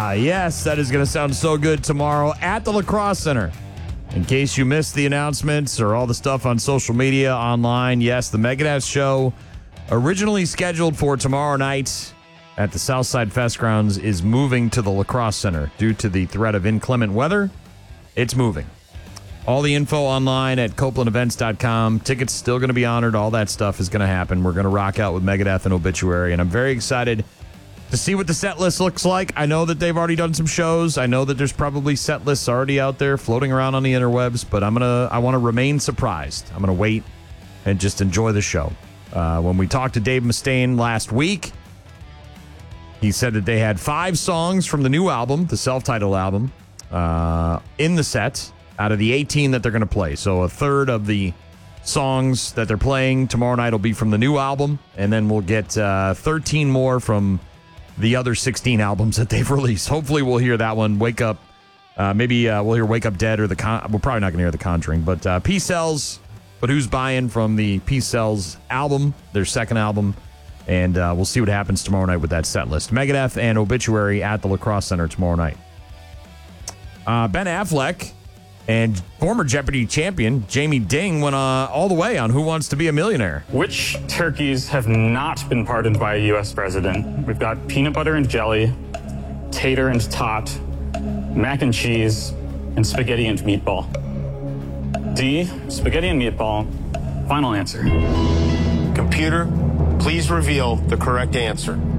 Yes, that is going to sound so good tomorrow at the Lacrosse Center. In case you missed the announcements or all the stuff on social media, online, yes, the Megadeth show, originally scheduled for tomorrow night at the Southside Fest grounds, is moving to the Lacrosse Center due to the threat of inclement weather. It's moving. All the info online at CopelandEvents.com. Tickets still going to be honored. All that stuff is going to happen. We're going to rock out with Megadeth and Obituary, and I'm very excited to see what the set list looks like. I know that they've already done some shows. I know that there's probably set lists already out there floating around on the interwebs, but I want to remain surprised. I'm going to wait and just enjoy the show. When we talked to Dave Mustaine last week, he said that they had 5 songs from the new album, the self-titled album, in the set out of the 18 that they're going to play. So a third of the songs that they're playing tomorrow night will be from the new album, and then we'll get 13 more from the other 16 albums that they've released. Hopefully we'll hear that one, Wake Up. Maybe we'll hear Wake Up Dead or we're probably not going to hear The Conjuring, but Peace Sells, But Who's Buying from the Peace Sells album, their second album, and we'll see what happens tomorrow night with that set list. Megadeth and Obituary at the Lacrosse Center tomorrow night. Ben Affleck and former Jeopardy champion Jamie Ding went all the way on Who Wants to Be a Millionaire. Which turkeys have not been pardoned by a U.S. president? We've got peanut butter and jelly, tater and tot, mac and cheese, and spaghetti and meatball. D, spaghetti and meatball. Final answer. Computer, please reveal the correct answer.